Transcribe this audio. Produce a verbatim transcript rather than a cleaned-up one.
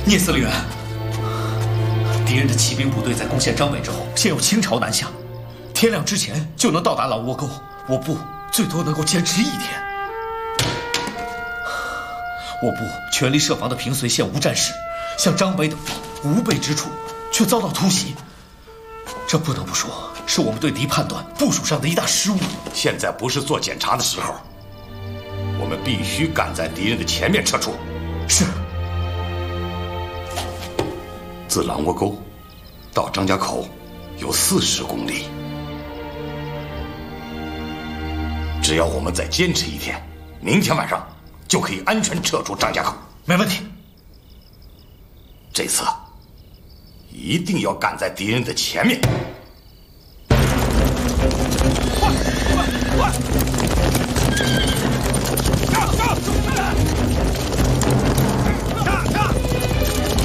聂司令员，敌人的骑兵部队在攻陷张北之后，先由清朝南下，天亮之前就能到达狼窝沟，我部最多能够坚持一天。我部全力设防的平绥县无战事，像张北等地无备之处，却遭到突袭，这不得不说是我们对敌判断部署上的一大失误。 现在不是做检查的时候，我们必须赶在敌人的前面撤出。 是。 自狼窝沟到张家口有四十公里，只要我们再坚持一天，明天晚上就可以安全撤出张家口。 没问题。 这次一定要赶在敌人的前面。